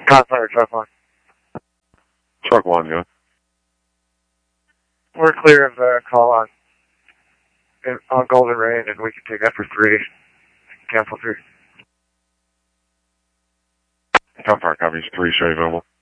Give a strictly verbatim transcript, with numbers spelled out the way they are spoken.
Contact truck one. Truck one, yeah. We're clear of the call on on Golden Rain, and we can take that for three. Cancel three. Contact copies three, show you available.